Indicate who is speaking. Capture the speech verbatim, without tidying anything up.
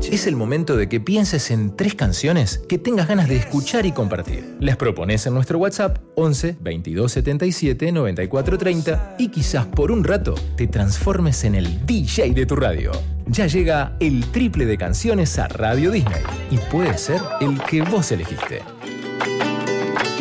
Speaker 1: Es el momento de que pienses en tres canciones que tengas ganas de escuchar y compartir. Las propones en nuestro WhatsApp once veintidós setenta y siete noventa y cuatro treinta y quizás por un rato te transformes en el D J de tu radio. Ya llega el triple de canciones a Radio Disney y puede ser el que vos elegiste.